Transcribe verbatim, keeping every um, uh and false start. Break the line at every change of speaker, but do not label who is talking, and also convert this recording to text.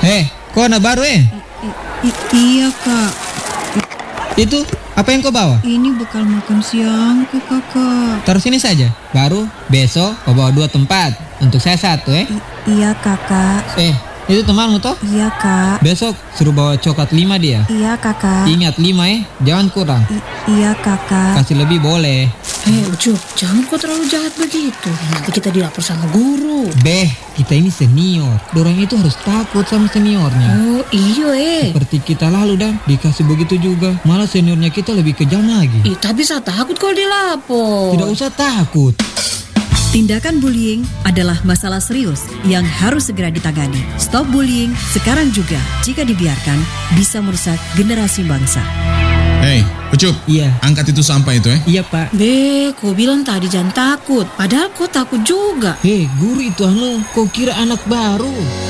Eh, kok anak baru eh?
I- i- iya kak,
Itu, apa yang kau bawa?
ini bekal makan siangku kakak.
Taruh sini saja. Baru besok kau bawa dua tempat. Untuk saya satu eh.
I- iya kakak,
Eh, itu temanmu toh?
iya kak,
Besok suruh bawa coklat lima dia.
iya kakak,
Ingat lima eh, jangan kurang.
I- iya kakak.
Kasih lebih boleh.
Hei Ucup, jangan kau terlalu jahat begitu. Nanti kita dilapor sama guru.
Beh, kita ini senior. Dorang itu harus takut sama seniornya.
Oh iyo eh.
Seperti kita lalu dan dikasih begitu juga. Malah seniornya kita lebih kejam lagi.
Ih, tapi saya takut kalau dilapor.
Tidak usah takut.
Tindakan bullying adalah masalah serius yang harus segera ditangani. Stop bullying sekarang juga. Jika dibiarkan, bisa merusak generasi bangsa.
Hei, Ucup,
Iya.
angkat itu sampah itu eh.
Iya pak.
Be, kau bilang tadi jangan takut. Padahal kau takut juga.
Hei, guru itu anu, kau kira anak baru?